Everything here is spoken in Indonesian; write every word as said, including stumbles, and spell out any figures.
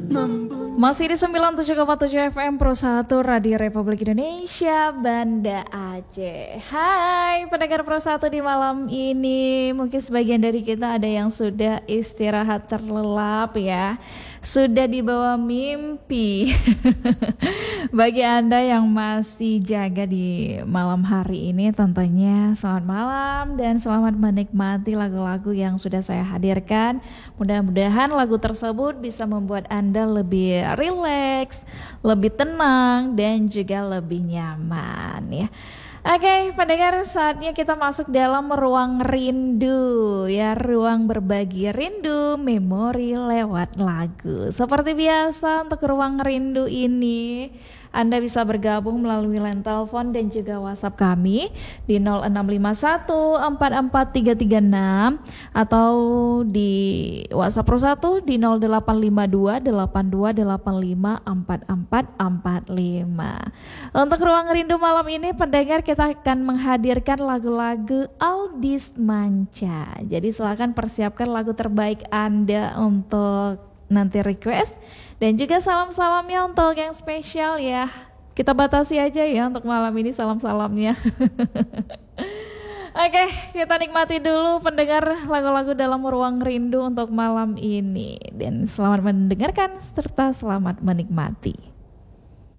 Masih di sembilan puluh tujuh koma tujuh F M Pro satu Radio Republik Indonesia Banda Aceh. Hai pendengar Pro satu di malam ini. Mungkin sebagian dari kita ada yang sudah istirahat terlelap ya, sudah dibawa mimpi. Bagi Anda yang masih jaga di malam hari ini, tentunya selamat malam dan selamat menikmati lagu-lagu yang sudah saya hadirkan. Mudah-mudahan lagu tersebut bisa membuat Anda lebih rileks, lebih tenang dan juga lebih nyaman ya. Oke, pendengar, saatnya kita masuk dalam ruang rindu ya, ruang berbagi rindu, memori lewat lagu. Seperti biasa untuk ruang rindu ini Anda bisa bergabung melalui line telepon dan juga WhatsApp kami di nol enam lima satu empat empat tiga tiga enam atau di WhatsApp Pro satu di nol delapan lima dua delapan dua delapan lima empat empat empat lima. Untuk ruang rindu malam ini pendengar, kita akan menghadirkan lagu-lagu oldies manca. Jadi silakan persiapkan lagu terbaik Anda untuk nanti request. Dan juga salam-salamnya untuk yang spesial ya. Kita batasi aja ya untuk malam ini salam-salamnya. Oke, kita nikmati dulu pendengar lagu-lagu dalam ruang rindu untuk malam ini. Dan selamat mendengarkan serta selamat menikmati.